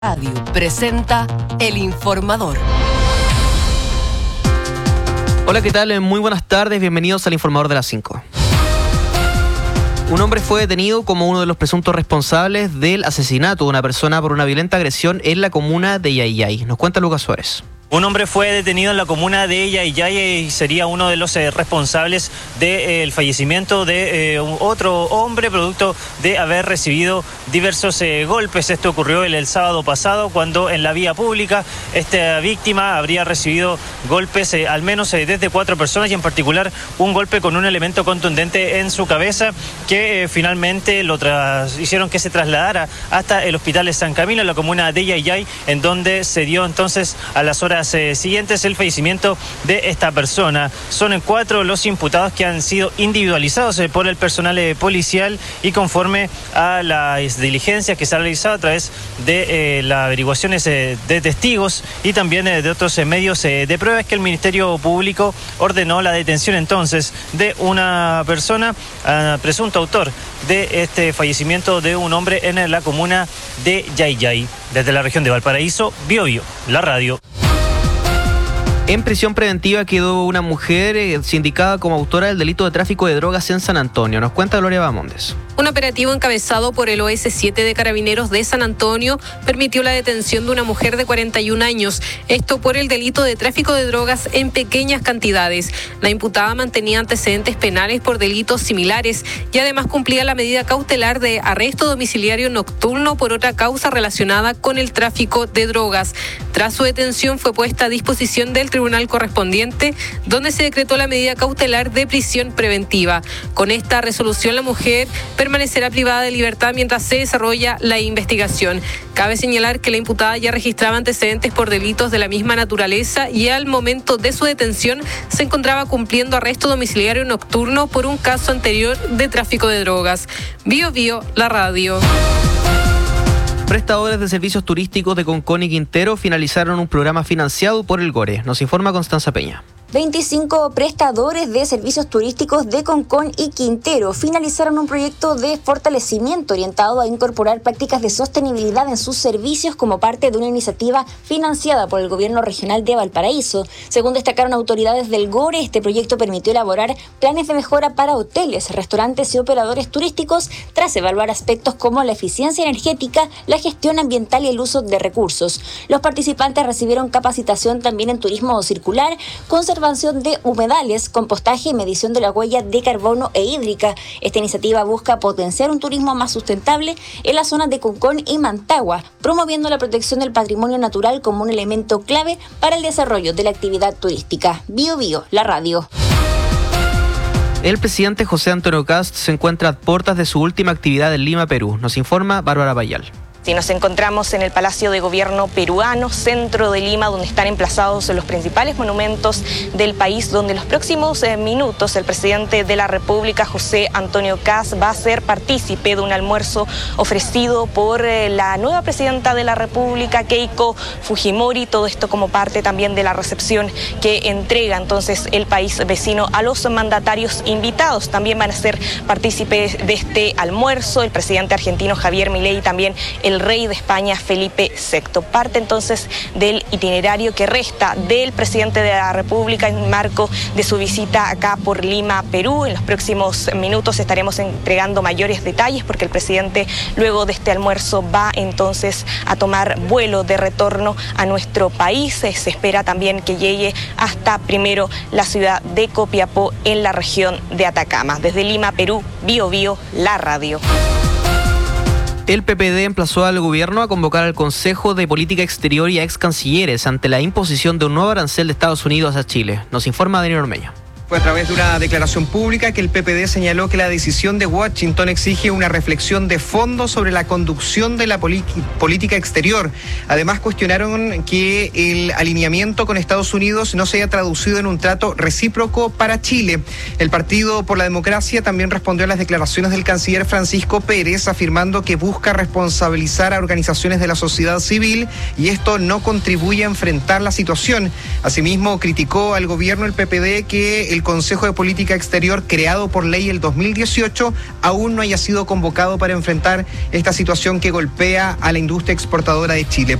Radio presenta El Informador. Hola, ¿qué tal? Muy buenas tardes, bienvenidos al Informador de las 5. Un hombre fue detenido como uno de los presuntos responsables del asesinato de una persona por una violenta agresión en la comuna de Yayay. Nos cuenta Lucas Suárez. Un hombre fue detenido en la comuna de Yayay y sería uno de los responsables del fallecimiento de otro hombre producto de haber recibido diversos golpes. Esto ocurrió el sábado pasado cuando en la vía pública esta víctima habría recibido golpes al menos desde 4 personas y en particular un golpe con un elemento contundente en su cabeza que finalmente hicieron que se trasladara hasta el hospital de San Camilo en la comuna de Yayay, en donde se dio entonces a las horas siguientes el fallecimiento de esta persona. Son 4 los imputados que han sido individualizados por el personal policial y conforme a las diligencias que se han realizado a través de las averiguaciones de testigos y también de otros medios de prueba, es que el Ministerio Público ordenó la detención entonces de una persona, presunto autor de este fallecimiento de un hombre en la comuna de Yayay. Desde la región de Valparaíso, Biobío, la radio. En prisión preventiva quedó una mujer sindicada como autora del delito de tráfico de drogas en San Antonio. Nos cuenta Gloria Bamondes. Un operativo encabezado por el OS7 de Carabineros de San Antonio permitió la detención de una mujer de 41 años, esto por el delito de tráfico de drogas en pequeñas cantidades. La imputada mantenía antecedentes penales por delitos similares y además cumplía la medida cautelar de arresto domiciliario nocturno por otra causa relacionada con el tráfico de drogas. Tras su detención fue puesta a disposición del tribunal correspondiente, donde se decretó la medida cautelar de prisión preventiva. Con esta resolución, la mujer permanecerá privada de libertad mientras se desarrolla la investigación. Cabe señalar que la imputada ya registraba antecedentes por delitos de la misma naturaleza y al momento de su detención se encontraba cumpliendo arresto domiciliario nocturno por un caso anterior de tráfico de drogas. Biobío, la radio. Prestadores de servicios turísticos de Concón y Quintero finalizaron un programa financiado por el GORE. Nos informa Constanza Peña. 25 prestadores de servicios turísticos de Concón y Quintero finalizaron un proyecto de fortalecimiento orientado a incorporar prácticas de sostenibilidad en sus servicios como parte de una iniciativa financiada por el Gobierno Regional de Valparaíso. Según destacaron autoridades del GORE, este proyecto permitió elaborar planes de mejora para hoteles, restaurantes y operadores turísticos tras evaluar aspectos como la eficiencia energética, la gestión ambiental y el uso de recursos. Los participantes recibieron capacitación también en turismo circular, conservación de humedales, compostaje y medición de la huella de carbono e hídrica. Esta iniciativa busca potenciar un turismo más sustentable en las zonas de Concón y Mantagua, promoviendo la protección del patrimonio natural como un elemento clave para el desarrollo de la actividad turística. Biobío, la radio. El presidente José Antonio Kast se encuentra a puertas de su última actividad en Lima, Perú. Nos informa Bárbara Bayal. Sí, nos encontramos en el Palacio de Gobierno peruano, centro de Lima, donde están emplazados los principales monumentos del país, donde en los próximos minutos el presidente de la República, José Antonio Kast, va a ser partícipe de un almuerzo ofrecido por la nueva presidenta de la República, Keiko Fujimori, todo esto como parte también de la recepción que entrega entonces el país vecino a los mandatarios invitados. También van a ser partícipes de este almuerzo el presidente argentino Javier Milei y también el rey de España, Felipe VI. Parte entonces del itinerario que resta del presidente de la República en marco de su visita acá por Lima, Perú. En los próximos minutos estaremos entregando mayores detalles porque el presidente luego de este almuerzo va entonces a tomar vuelo de retorno a nuestro país. Se espera también que llegue hasta primero la ciudad de Copiapó en la región de Atacama. Desde Lima, Perú, Biobío, la radio. El PPD emplazó al gobierno a convocar al Consejo de Política Exterior y a ex cancilleres ante la imposición de un nuevo arancel de Estados Unidos a Chile. Nos informa Daniel Ormeño. Fue a través de una declaración pública que el PPD señaló que la decisión de Washington exige una reflexión de fondo sobre la conducción de la política exterior. Además, cuestionaron que el alineamiento con Estados Unidos no se haya traducido en un trato recíproco para Chile. El Partido por la Democracia también respondió a las declaraciones del canciller Francisco Pérez, afirmando que busca responsabilizar a organizaciones de la sociedad civil y esto no contribuye a enfrentar la situación. Asimismo, criticó al gobierno el PPD que el el Consejo de Política Exterior, creado por ley el 2018, aún no haya sido convocado para enfrentar esta situación que golpea a la industria exportadora de Chile.